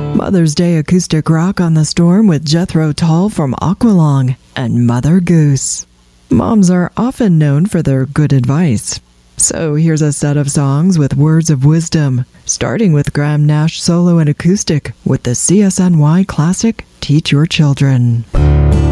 Mother's Day acoustic rock on the Storm with Jethro Tull from Aqualung and Mother Goose. Moms are often known for their good advice. So here's a set of songs with words of wisdom, starting with Graham Nash solo and acoustic with the CSNY classic Teach Your Children.